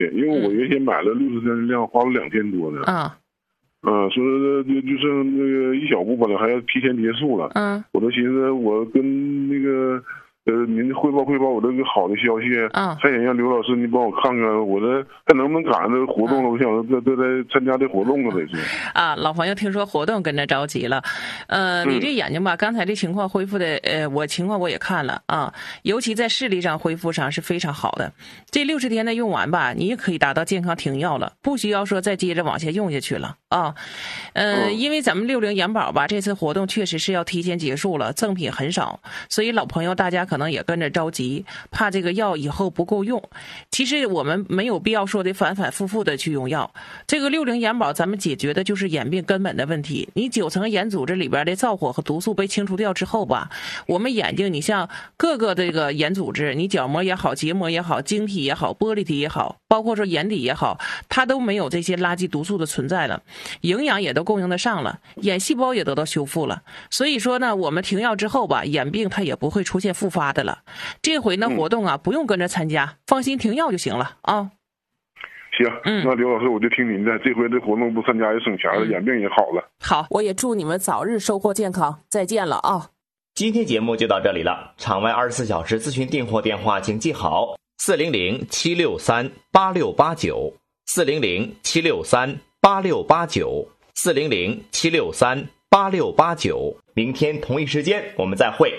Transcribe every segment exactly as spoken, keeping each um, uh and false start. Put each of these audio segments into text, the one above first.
对，因为我原先买了六十天的量，花了两千多呢。 啊。 嗯，说就就剩那个一小部分了，还要提前结束了。 嗯， 我都寻思我跟那个呃您汇报汇报我这个好的消息。 嗯， 还想让刘老师你帮我看看我这还能不能赶上这个活动了？嗯、我想这这在参加这活动了，这是。 啊，老朋友听说活动跟着着急了。呃，你这眼睛吧，刚才这情况恢复的，呃，我情况我也看了啊，尤其在视力上恢复上是非常好的。这六十天的用完吧，你也可以达到健康停药了，不需要说再接着往下用下去了。啊，呃、嗯，因为咱们六零延保吧，这次活动确实是要提前结束了，赠品很少，所以老朋友大家可能也跟着着急，怕这个药以后不够用。其实我们没有必要说的反反复复的去用药，这个六零延保咱们解决的就是眼病根本的问题。你九层眼组织里边的燥火和毒素被清除掉之后吧，我们眼睛你像各个这个眼组织，你角膜也好，结膜也好，晶体也好，玻璃体也好，包括说眼底也好，它都没有这些垃圾毒素的存在了。营养也都供应得上了，眼细胞也得到修复了，所以说呢，我们停药之后吧，眼病它也不会出现复发的了。这回呢活动啊，不用跟着参加，放心停药就行了啊。 行，嗯，那刘老师我就听您的，这回这活动不参加也省钱了，眼病也好了。 好，我也祝你们早日收获健康，再见了啊！ 今天节目就到这里了，场外二十四小时咨询订货电话请记好：四零零七六三八六八九，四零零七六三八六八九，四零零七六三八六八九。明天同一时间我们再会。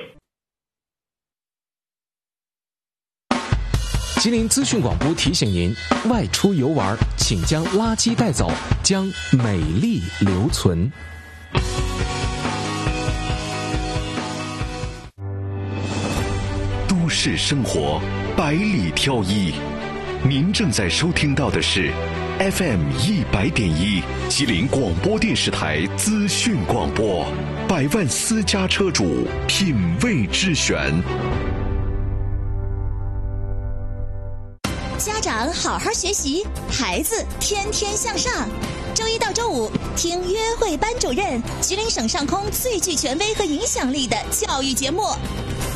吉林资讯广播提醒您：外出游玩，请将垃圾带走，将美丽留存。 都市生活百里挑一，您正在收听到的是 F M 一百点一吉林广播电视台资讯广播，百万私家车主品味之选。 家长好好学习，孩子天天向上。周一到周五听约会班主任，吉林省上空最具权威和影响力的教育节目。